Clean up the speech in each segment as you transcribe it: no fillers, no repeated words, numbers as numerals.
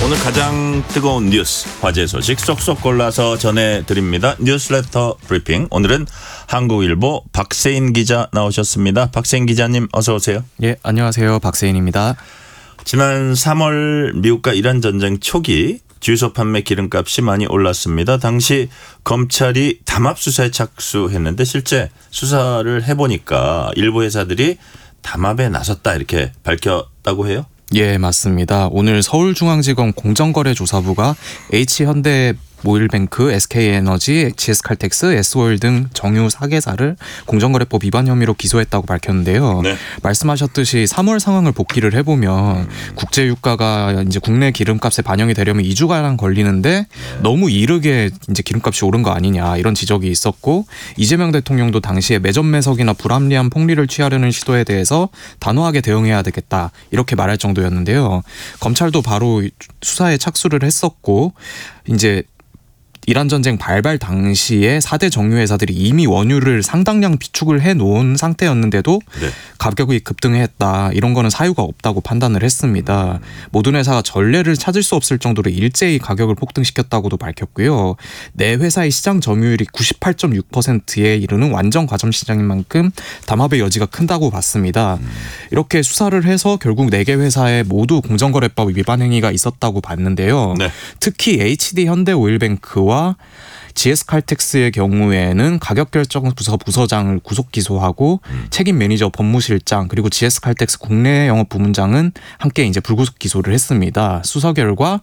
오늘 가장 뜨거운 뉴스, 화제 소식 쏙쏙 골라서 전해드립니다. 뉴스레터 브리핑. 오늘은 한국일보 박세인 기자 나오셨습니다. 박세인 기자님 어서 오세요. 예, 안녕하세요. 박세인입니다. 지난 3월 미국과 이란 전쟁 초기 주유소 판매 기름값이 많이 올랐습니다. 당시 검찰이 담합 수사에 착수했는데 실제 수사를 해보니까 일부 회사들이 담합에 나섰다 이렇게 밝혔다고 해요? 예, 맞습니다. 오늘 서울중앙지검 공정거래조사부가 H현대모일뱅크, SK에너지, GS칼텍스, S오일 등 정유 4개사를 공정거래법 위반 혐의로 기소했다고 밝혔는데요. 네. 말씀하셨듯이 3월 상황을 복기를 해보면 국제유가가 이제 국내 기름값에 반영이 되려면 2주가량 걸리는데 너무 이르게 이제 기름값이 오른 거 아니냐 이런 지적이 있었고, 이재명 대통령도 당시에 매점매석이나 불합리한 폭리를 취하려는 시도에 대해서 단호하게 대응해야 되겠다 이렇게 말할 정도였는데요. 검찰도 바로 수사에 착수를 했었고, 이제 이란 전쟁 발발 당시에 4대 정유회사들이 이미 원유를 상당량 비축을 해놓은 상태였는데도 네. 가격이 급등했다. 이런 거는 사유가 없다고 판단을 했습니다. 모든 회사가 전례를 찾을 수 없을 정도로 일제히 가격을 폭등시켰다고도 밝혔고요. 내 회사의 시장 점유율이 98.6%에 이르는 완전 과점 시장인 만큼 담합의 여지가 큰다고 봤습니다. 이렇게 수사를 해서 결국 4개 회사에 모두 공정거래법 위반 행위가 있었다고 봤는데요. 네. 특히 HD현대오일뱅크와 GS칼텍스의 경우에는 가격결정부서 부서장을 구속 기소하고 책임 매니저 법무실장 그리고 GS칼텍스 국내 영업 부문장은 함께 이제 불구속 기소를 했습니다. 수사 결과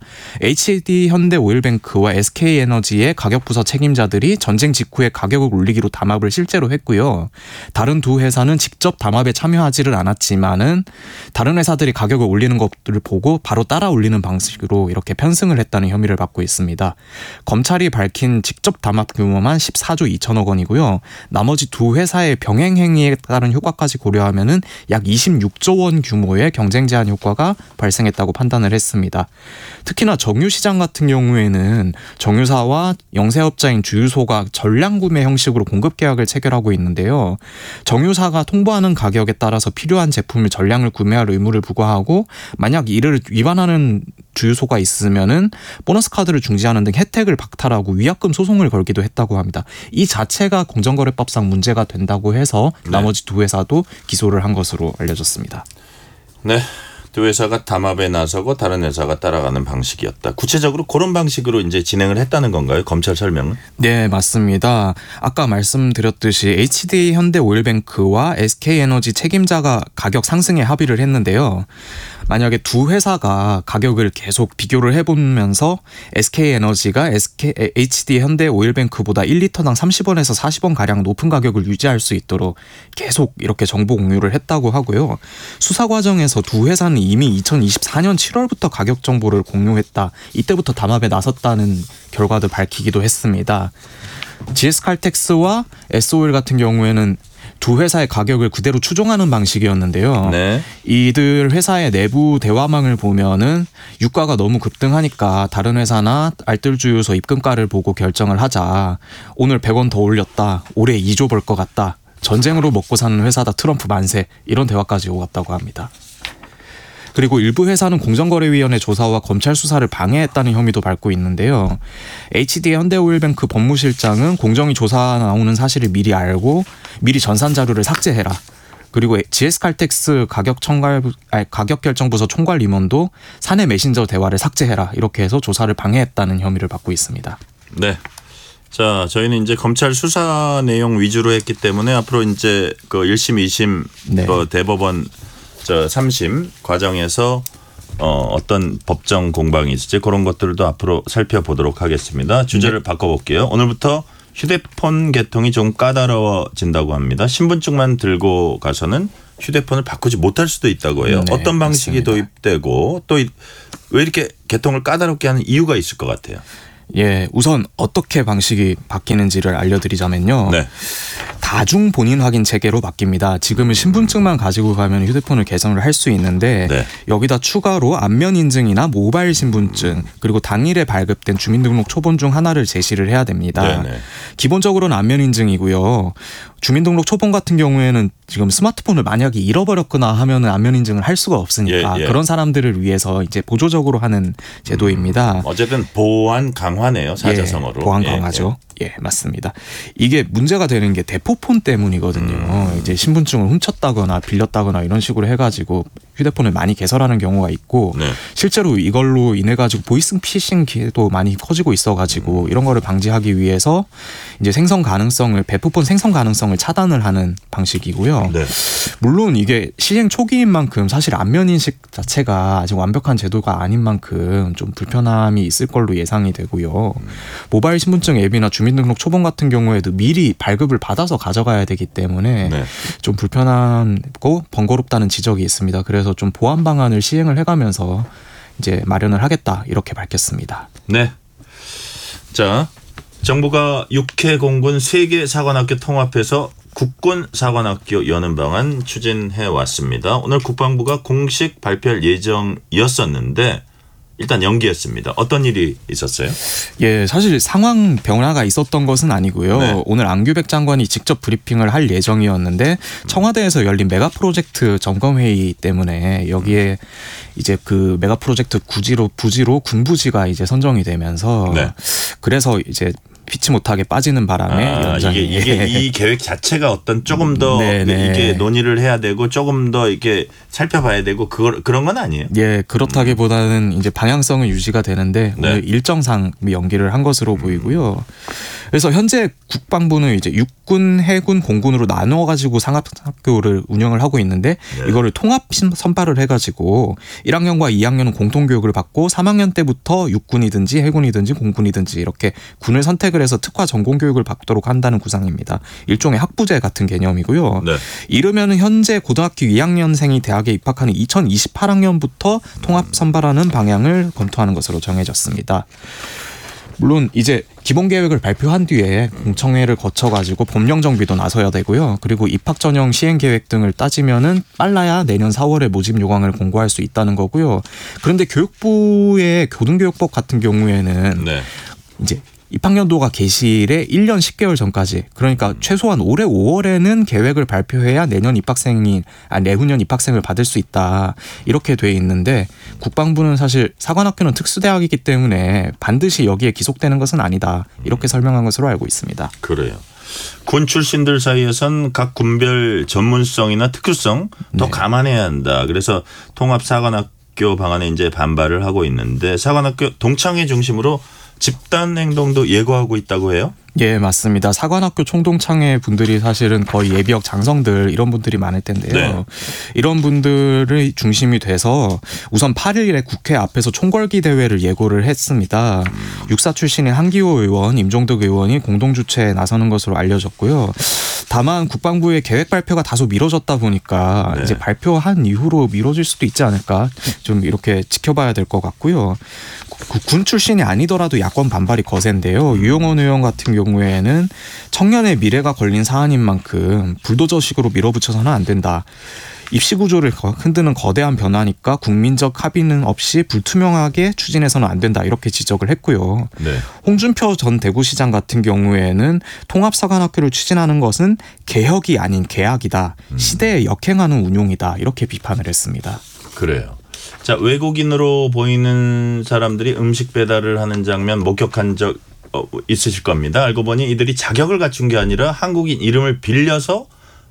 HD현대오일뱅크와 SK에너지의 가격부서 책임자들이 전쟁 직후에 가격을 올리기로 담합을 실제로 했고요. 다른 두 회사는 직접 담합에 참여하지를 않았지만은 다른 회사들이 가격을 올리는 것들을 보고 바로 따라 올리는 방식으로 이렇게 편승을 했다는 혐의를 받고 있습니다. 검찰이 밝힌 직접 담합 규모만 14조 2천억 원이고요. 나머지 두 회사의 병행 행위에 따른 효과까지 고려하면은 약 26조 원 규모의 경쟁 제한 효과가 발생했다고 판단을 했습니다. 특히나 정유 시장 같은 경우에는 정유사와 영세업자인 주유소가 전량 구매 형식으로 공급 계약을 체결하고 있는데요. 정유사가 통보하는 가격에 따라서 필요한 제품을 전량을 구매할 의무를 부과하고, 만약 이를 위반하는 주유소가 있으면은 보너스 카드를 중지하는 등 혜택을 박탈하고 위약금 소송을 걸기도 했다고 합니다. 이 자체가 공정거래법상 문제가 된다고 해서 나머지 두 회사도 기소를 한 것으로 알려졌습니다. 네. 두 회사가 담합에 나서고 다른 회사가 따라가는 방식이었다. 구체적으로 그런 방식으로 이제 진행을 했다는 건가요? 검찰 설명은? 네, 맞습니다. 아까 말씀드렸듯이 HD현대오일뱅크와 SK에너지 책임자가 가격 상승에 합의를 했는데요. 만약에 두 회사가 가격을 계속 비교를 해보면서 SK에너지가 HD현대오일뱅크보다 1리터당 30원에서 40원 가량 높은 가격을 유지할 수 있도록 계속 이렇게 정보 공유를 했다고 하고요. 수사 과정에서 두 회사는 이미 2024년 7월부터 가격 정보를 공유했다. 이때부터 담합에 나섰다는 결과도 밝히기도 했습니다. GS칼텍스와 S오일 같은 경우에는 두 회사의 가격을 그대로 추종하는 방식이었는데요. 네. 이들 회사의 내부 대화망을 보면은 유가가 너무 급등하니까 다른 회사나 알뜰주유소 입금가를 보고 결정을 하자. 오늘 100원 더 올렸다. 올해 2조 벌 것 같다. 전쟁으로 먹고 사는 회사다. 트럼프 만세. 이런 대화까지 오갔다고 합니다. 그리고 일부 회사는 공정거래위원회 조사와 검찰 수사를 방해했다는 혐의도 받고 있는데요. HD현대오일뱅크 법무실장은 공정위 조사 나오는 사실을 미리 알고 미리 전산 자료를 삭제해라. 그리고 GS칼텍스 가격결정부서 총괄임원도 사내 메신저 대화를 삭제해라. 이렇게 해서 조사를 방해했다는 혐의를 받고 있습니다. 네. 자, 저희는 이제 검찰 수사 내용 위주로 했기 때문에 앞으로 이제 그 1심, 2심 네. 그 대법원 3심 과정에서 어떤 법정 공방이 있을지 그런 것들도 앞으로 살펴보도록 하겠습니다. 주제를 바꿔볼게요. 오늘부터 휴대폰 개통이 좀 까다로워진다고 합니다. 신분증만 들고 가서는 휴대폰을 바꾸지 못할 수도 있다고 해요. 네, 어떤 방식이 맞습니다. 도입되고 또 왜 이렇게 개통을 까다롭게 하는 이유가 있을 것 같아요. 예, 우선 어떻게 방식이 바뀌는지를 알려드리자면요. 네. 다중 본인 확인 체계로 바뀝니다. 지금은 신분증만 가지고 가면 휴대폰을 개설을 할 수 있는데 네. 여기다 추가로 안면 인증이나 모바일 신분증 그리고 당일에 발급된 주민등록 초본 중 하나를 제시를 해야 됩니다. 네네. 기본적으로는 안면 인증이고요. 주민등록 초본 같은 경우에는 지금 스마트폰을 만약에 잃어버렸거나 하면은 안면 인증을 할 수가 없으니까 그런 사람들을 위해서 이제 보조적으로 하는 제도입니다. 어쨌든 보안 강화네요. 사자성어로. 보안 강화죠. 예, 맞습니다. 이게 문제가 되는 게 대포폰 때문이거든요. 이제 신분증을 훔쳤다거나 빌렸다거나 이런 식으로 해가지고 휴대폰을 많이 개설하는 경우가 있고 실제로 이걸로 인해 가지고 보이스피싱 기회도 많이 커지고 있어가지고 이런 거를 방지하기 위해서 이제 대포폰 생성 가능성을 차단을 하는 방식이고요. 네. 물론 이게 시행 초기인 만큼 사실 안면 인식 자체가 아직 완벽한 제도가 아닌 만큼 좀 불편함이 있을 걸로 예상이 되고요. 모바일 신분증 앱이나 주민등록 초본 같은 경우에도 미리 발급을 받아서 가져가야 되기 때문에 좀 불편하고 번거롭다는 지적이 있습니다. 그래서 좀 보완 방안을 시행을 해가면서 이제 마련을 하겠다 이렇게 밝혔습니다. 네. 자, 정부가 6회 공군 3개 사관학교 통합해서 국군 사관학교 여는 방안 추진해 왔습니다. 오늘 국방부가 공식 발표할 예정이었었는데 일단 연기했습니다. 어떤 일이 있었어요? 예, 사실 상황 변화가 있었던 것은 아니고요. 오늘 안규백 장관이 직접 브리핑을 할 예정이었는데 청와대에서 열린 메가 프로젝트 점검회의 때문에 여기에 이제 그 메가 프로젝트 부지로 군부지가 이제 선정이 되면서 그래서 이제 피치 못하게 빠지는 바람에 이게 이 계획 자체가 어떤 조금 더 이게 논의를 해야 되고 조금 더 이렇게 살펴봐야 되고 그런 건 아니에요? 예, 그렇다기보다는 이제 방향성은 유지가 되는데 오늘 일정상 연기를 한 것으로 보이고요. 그래서 현재 국방부는 이제 육군, 해군, 공군으로 나눠 가지고 상업학교를 운영을 하고 있는데 이거를 통합 선발을 해가지고 1학년과 2학년은 공통교육을 받고 3학년 때부터 육군이든지 해군이든지 공군이든지 이렇게 군을 선택을 해서 특화 전공교육을 받도록 한다는 구상입니다. 일종의 학부제 같은 개념이고요. 이르면은 현재 고등학교 2학년생이 대학에 입학하는 2028학년부터 통합 선발하는 방향을 검토하는 것으로 정해졌습니다. 물론 이제 기본 계획을 발표한 뒤에 공청회를 거쳐가지고 법령 정비도 나서야 되고요. 그리고 입학 전형 시행 계획 등을 따지면은 빨라야 내년 4월에 모집 요강을 공고할 수 있다는 거고요. 그런데 교육부의 교등교육법 같은 경우에는 이제 입학연도가 개시일에 1년 10개월 전까지 그러니까 최소한 올해 5월에는 계획을 발표해야 내후년 입학생을 받을 수 있다 이렇게 돼 있는데 국방부는 사실 사관학교는 특수대학이기 때문에 반드시 여기에 기속되는 것은 아니다 이렇게 설명한 것으로 알고 있습니다. 그래요. 군 출신들 사이에선 각 군별 전문성이나 특수성 더 감안해야 한다. 그래서 통합 사관학교 방안에 이제 반발을 하고 있는데 사관학교 동창회 중심으로 집단 행동도 예고하고 있다고 해요? 예, 맞습니다. 사관학교 총동창회 분들이 사실은 거의 예비역 장성들 이런 분들이 많을 텐데요. 이런 분들이 중심이 돼서 우선 8일에 국회 앞에서 총궐기 대회를 예고를 했습니다. 육사 출신의 한기호 의원, 임종덕 의원이 공동 주최에 나서는 것으로 알려졌고요. 다만 국방부의 계획 발표가 다소 미뤄졌다 보니까 이제 발표한 이후로 미뤄질 수도 있지 않을까 좀 이렇게 지켜봐야 될 것 같고요. 군 출신이 아니더라도 야권 반발이 거센데요. 유영원 의원 같은 경우에는 청년의 미래가 걸린 사안인 만큼 불도저식으로 밀어붙여서는 안 된다. 입시 구조를 흔드는 거대한 변화니까 국민적 합의는 없이 불투명하게 추진해서는 안 된다 이렇게 지적을 했고요. 홍준표 전 대구시장 같은 경우에는 통합사관학교를 추진하는 것은 개혁이 아닌 개학이다. 시대에 역행하는 운용이다 이렇게 비판을 했습니다. 그래요. 자, 외국인으로 보이는 사람들이 음식 배달을 하는 장면 목격한 적 있으실 겁니다. 알고 보니 이들이 자격을 갖춘 게 아니라 한국인 이름을 빌려서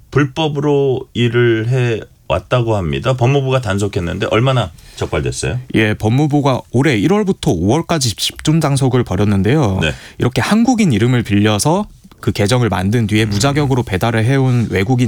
불법으로 일을 해 왔다고 합니다. 법무부가 단속했는데 얼마나 적발됐어요? 예, 법무부가 올해 1월부터 5월까지 집중 단속을 벌였는데요. 이렇게 한국인 이름을 빌려서 그 계정을 만든 뒤에 무자격으로 배달을 해온 외국인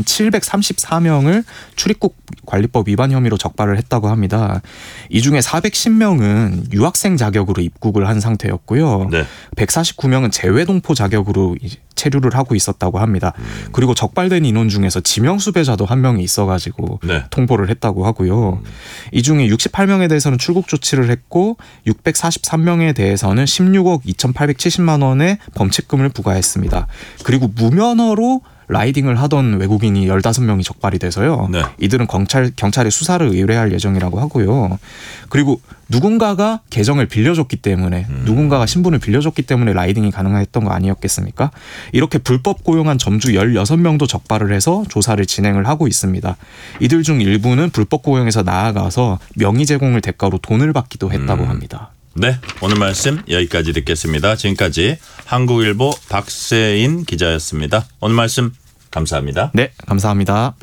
734명을 출입국 관리법 위반 혐의로 적발을 했다고 합니다. 이 중에 410명은 유학생 자격으로 입국을 한 상태였고요. 149명은 재외동포 자격으로 체류를 하고 있었다고 합니다. 그리고 적발된 인원 중에서 지명 수배자도 한 명이 있어가지고 통보를 했다고 하고요. 이 중에 68명에 대해서는 출국 조치를 했고 643명에 대해서는 16억 2,870만 원의 범칙금을 부과했습니다. 그리고 무면허로 라이딩을 하던 외국인이 15명이 적발이 돼서요. 네. 이들은 경찰에 수사를 의뢰할 예정이라고 하고요. 그리고 누군가가 계정을 빌려줬기 때문에 누군가가 신분을 빌려줬기 때문에 라이딩이 가능했던 거 아니었겠습니까? 이렇게 불법 고용한 점주 16명도 적발을 해서 조사를 진행을 하고 있습니다. 이들 중 일부는 불법 고용에서 나아가서 명의 제공을 대가로 돈을 받기도 했다고 합니다. 네, 오늘 말씀 여기까지 듣겠습니다. 지금까지 한국일보 박세인 기자였습니다. 오늘 말씀 감사합니다. 네, 감사합니다.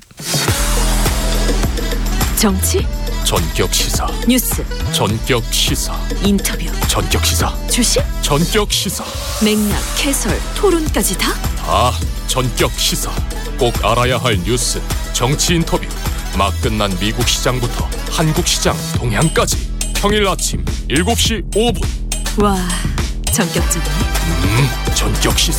정치, 전격 시사, 뉴스, 전격 시사, 인터뷰, 전격 시사, 주식, 전격 시사, 맥락, 해설, 토론까지 다 다 전격 시사. 꼭 알아야 할 뉴스, 정치 인터뷰, 막 끝난 미국 시장부터 한국 시장 동향까지 평일 아침 7시 5분 와, 전격적이네. 전격 시사.